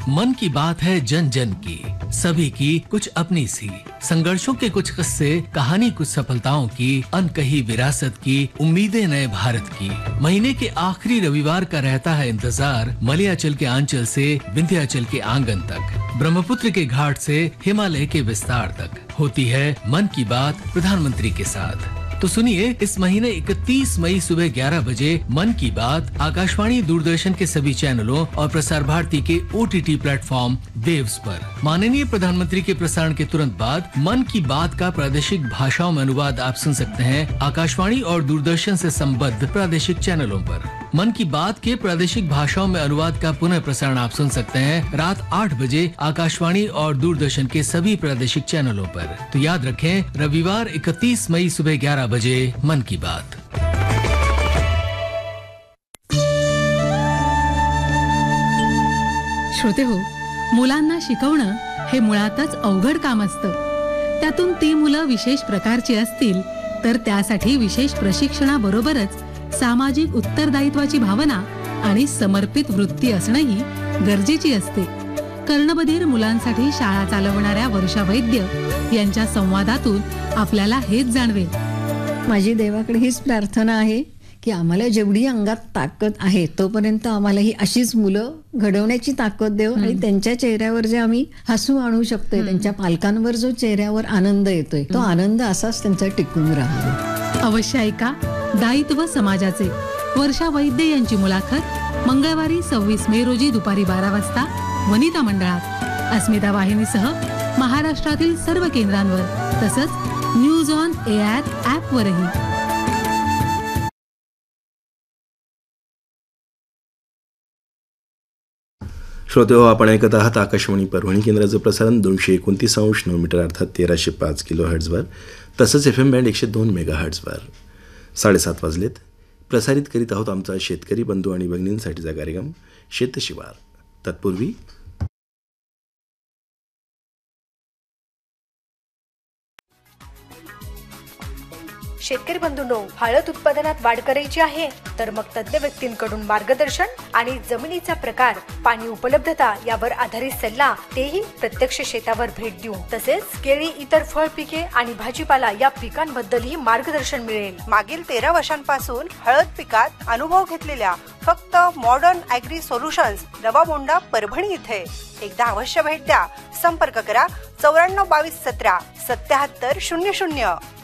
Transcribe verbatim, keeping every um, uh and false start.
मन की बात है जन जन की, सभी की कुछ अपनी सी, संघर्षों के कुछ किस्से, कहानी कुछ सफलताओं की, अनकही विरासत की, उम्मीदें नए भारत की। महीने के आखिरी रविवार का रहता है इंतजार, मलयाचल के आंचल से विंध्याचल के आंगन तक, ब्रह्मपुत्र के घाट से हिमालय के विस्तार तक होती है मन की बात प्रधानमंत्री के साथ। तो सुनिए, इस महीने इकतीस मई सुबह ग्यारह बजे मन की बात आकाशवाणी दूरदर्शन के सभी चैनलों और प्रसार भारती के ओटीटी प्लेटफॉर्म वेव्स पर। माननीय प्रधानमंत्री के प्रसारण के तुरंत बाद मन की बात का प्रादेशिक भाषाओं में अनुवाद आप सुन सकते हैं आकाशवाणी और दूरदर्शन से संबद्ध प्रादेशिक चैनलों पर। मन की बात के प्रादेशिक भाषाओं में अनुवाद का पुनः प्रसारण आप सुन सकते हैं रात आठ बजे आकाशवाणी और दूरदर्शन के सभी प्रादेशिक चैनलों पर। तो याद रखें, रविवार इकतीस मई सुबह ग्यारह बजे मन की बात। श्रोते हो, मुलांना शिकवणं हे मुळातच अवघड काम असतं। त्यातून ती मुलं विशेष प्रकारची असतील तर त्यासाठी विशेष प्रशिक्षणाबरोबरच सामाजिक उत्तरदायित्वाची भावना आणि समर्पित वृत्ती असणंही गरजेची असते। कर्णबधीर मुलांसाठी शाळा चालवणाऱ्या वर्षा वैद्य यांच्या संवादातून आपल्याला हेच जाणवेल। माझी देवाकडे हीच प्रार्थना आहे की आम्हाला जेवढी अंगात ताकद आहे तोपर्यंत आम्हाला ही अशीच मुलं घडवण्याची ताकद देव आणि त्यांच्या चेहऱ्यावर जे आम्ही हसू आणू शकतोय, त्यांच्या पालकांवर जो चेहऱ्यावर आनंद येतोय तो आनंद असाच त्यांचा टिकून राहावा। अवश्य ऐका दायित्व समाजाचे वर्षा वैद्य यांची मुलाखत मंगळवारी सव्वीस मे रोजी दुपारी बारा वाजता वनिता मंडळात अस्मिता वाहिनीसह महाराष्ट्रातील सर्व केंद्रांवर तसंच न्यूज ऑन एआर ऍप वरही। श्रोते हो, आपण ऐकत आहात आकाशवाणी परभणी केंद्राचं प्रसारण दोनशे एकोणतीस अंश नऊ मीटर अर्थात तेराशे पाच किलो हर्ट्झवर तसंच एफ एम बँड एकशे दोन मेगा हर्ट्झवर। साडेसात वाजलेत, प्रसारित करीत आहोत आमचा शेतकरी बंधू आणि भगिनींसाठीचा कार्यक्रम शेतशिवार। तत्पूर्वी शेतकरी बंधूंनो, हळद उत्पादनात वाढ करायची आहे तर मग तज्ञ व्यक्तींकडून मार्गदर्शन आणि जमिनीचा प्रकार, पाणी उपलब्धता यावर आधारित सल्ला, तेही प्रत्यक्ष शेतावर भेट देऊन, तसेच केळी, इतर फळ पिके आणि भाजीपाला या पिकांबद्दलही मार्गदर्शन मिळेल। मागील तेरा वर्षांपासून हळद पिकात अनुभव घेतलेल्या फक्त मॉडर्न ॲग्री सोल्युशन्स नवामोंडा परभणी इथे एकदा अवश्य भेट द्या। संपर्क करा चौऱ्याण्णव बावीस सतरा सत्याहत्तर शून्य शून्य।